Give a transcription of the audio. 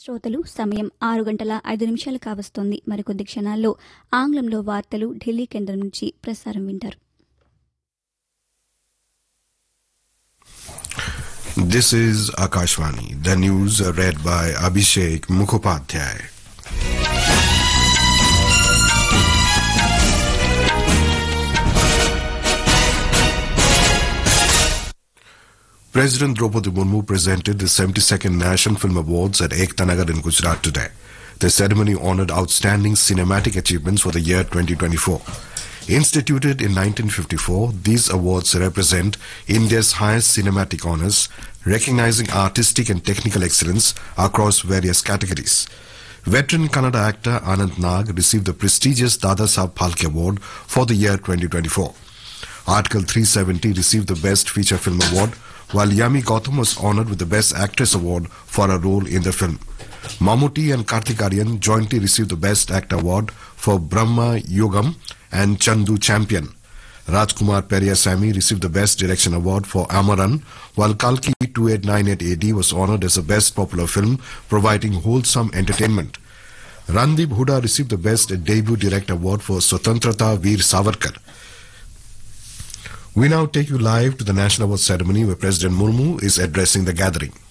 శ్రోతలు సమయం 6:05 కావస్తోంది. మరికొద్ది క్షణాల్లో ఆంగ్లంలో వార్తలు ఢిల్లీ కేంద్రం నుంచి ప్రసారం వింటారు. This is Akashvani. The news read by Abhishek Mukhopadhyay. President Draupadi Murmu presented the 72nd National Film Awards at Ekta Nagar in Gujarat today. The ceremony honored outstanding cinematic achievements for the year 2024. Instituted in 1954, these awards represent India's highest cinematic honors, recognizing artistic and technical excellence across various categories. Veteran Kannada actor Anant Nag received the prestigious Dada Saheb Phalke Award for the year 2024. Article 370 received the Best Feature Film Award, while Yami Gautam was honored with the Best Actress Award for her role in the film. Mammootty and Karthik Aaryan jointly received the Best Actor Award for Brahma Yugam and Chandu Champion. Rajkumar Periasamy received the Best Direction Award for Amaran, while Kalki 2898 AD was honored as the Best Popular Film, providing wholesome entertainment. Randeep Hooda received the Best Debut Direct Award for Swatantrata Veer Savarkar. We now take you live to the National Awards ceremony where President Murmu is addressing the gathering.